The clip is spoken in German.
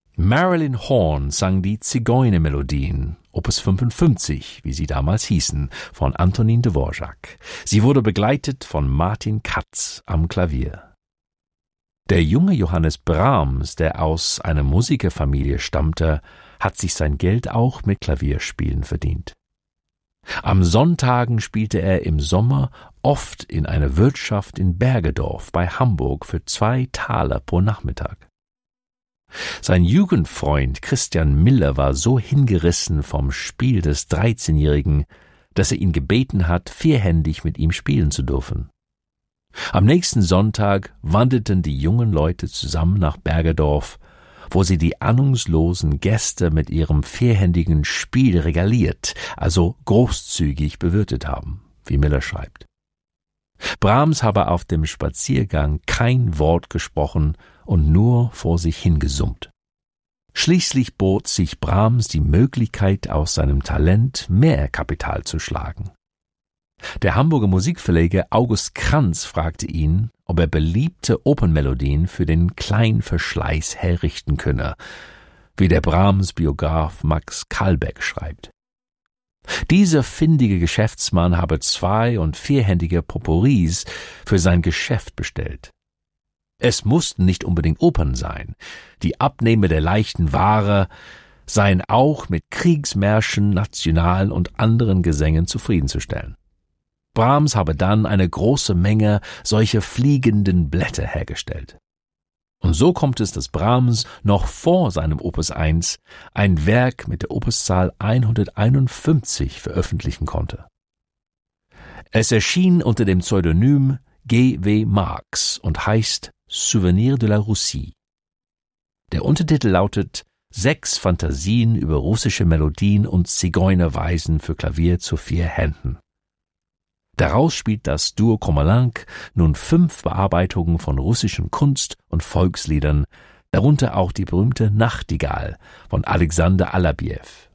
Marilyn Horne sang die Zigeunermelodien, Opus 55, wie sie damals hießen, von Antonin Dvorak. Sie wurde begleitet von Martin Katz am Klavier. Der junge Johannes Brahms, der aus einer Musikerfamilie stammte, hat sich sein Geld auch mit Klavierspielen verdient. Am Sonntagen spielte er im Sommer oft in einer Wirtschaft in Bergedorf bei Hamburg für 2 Taler pro Nachmittag. Sein Jugendfreund Christian Miller war so hingerissen vom Spiel des 13-Jährigen, dass er ihn gebeten hat, vierhändig mit ihm spielen zu dürfen. Am nächsten Sonntag wanderten die jungen Leute zusammen nach Bergedorf, wo sie die ahnungslosen Gäste mit ihrem vierhändigen Spiel regaliert, also großzügig bewirtet haben, wie Miller schreibt. Brahms habe auf dem Spaziergang kein Wort gesprochen und nur vor sich hingesummt. Schließlich bot sich Brahms die Möglichkeit, aus seinem Talent mehr Kapital zu schlagen. Der Hamburger Musikverleger August Kranz fragte ihn, ob er beliebte Opernmelodien für den Kleinverschleiß herrichten könne, wie der Brahms-Biograf Max Kalbeck schreibt. Dieser findige Geschäftsmann habe 2- und 4-händige Potpourris für sein Geschäft bestellt. Es mussten nicht unbedingt Opern sein. Die Abnehmer der leichten Ware seien auch mit Kriegsmärschen, National- und anderen Gesängen zufriedenzustellen. Brahms habe dann eine große Menge solcher fliegenden Blätter hergestellt. Und so kommt es, dass Brahms noch vor seinem Opus 1 ein Werk mit der Opuszahl 151 veröffentlichen konnte. Es erschien unter dem Pseudonym G. W. Marx und heißt Souvenir de la Russie. Der Untertitel lautet 6 Fantasien über russische Melodien und Zigeunerweisen für Klavier zu 4 Händen. Daraus spielt das Duo Kromalank nun 5 Bearbeitungen von russischen Kunst- und Volksliedern, darunter auch die berühmte Nachtigall von Alexander Alabjew.